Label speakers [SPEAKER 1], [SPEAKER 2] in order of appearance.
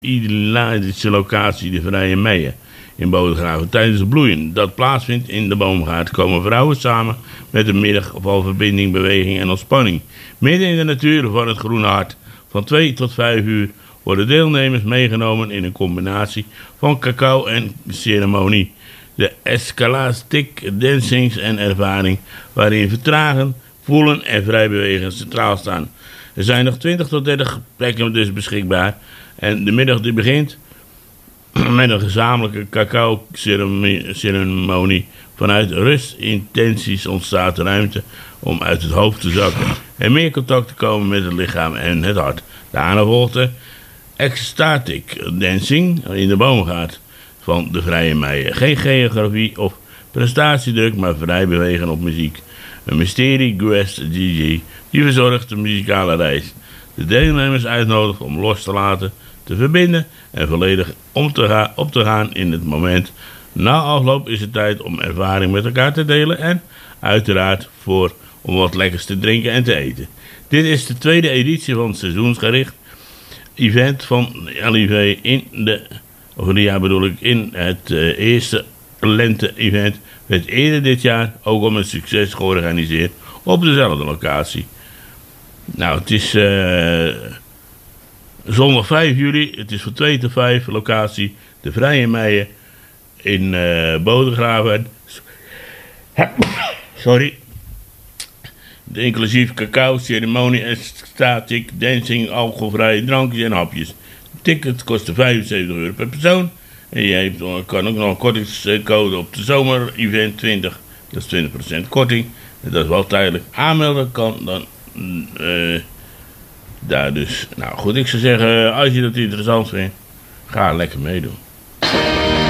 [SPEAKER 1] idyllische locatie de Vrije Meien in Bodegraven. Tijdens het bloeien dat plaatsvindt in de boomgaard komen vrouwen samen met een middag vol verbinding, beweging en ontspanning. Midden in de natuur van het Groene Hart. Van 2 tot 5 uur worden deelnemers meegenomen in een combinatie van cacao en ceremonie. De escalastic dancings en ervaring waarin vertragen, voelen en vrij bewegen centraal staan. Er zijn nog 20 tot 30 plekken dus beschikbaar. En de middag die begint met een gezamenlijke cacao-ceremonie. Vanuit rustintenties ontstaat ruimte om uit het hoofd te zakken en meer contact te komen met het lichaam en het hart. Daarna volgt de ecstatic dancing in de boomgaard van de Vrije Meien. Geen geografie of prestatiedruk, maar vrij bewegen op muziek. Een mysterie guest DJ die verzorgt de muzikale reis. De deelnemers uitnodigt om los te laten, te verbinden en volledig op te gaan in het moment. Na afloop is het tijd om ervaring met elkaar te delen en uiteraard om wat lekkers te drinken en te eten. Dit is de tweede editie van het seizoensgericht event van LIV in het eerste lente-event werd eerder dit jaar ook al met succes georganiseerd op dezelfde locatie. Nou, het is zondag 5 juli, het is van 2 tot 5, locatie de Vrije Meien in Bodegraven. Sorry. De inclusief cacao, ceremonie, ecstatic, dancing, alcoholvrije drankjes en hapjes. De ticket kostte €75 per persoon. En je kan ook nog een kortingscode op de zomer-event 20. Dat is 20% korting. Dat is wel tijdelijk. Aanmelden kan dan daar dus. Nou goed, ik zou zeggen, als je dat interessant vindt, ga lekker meedoen.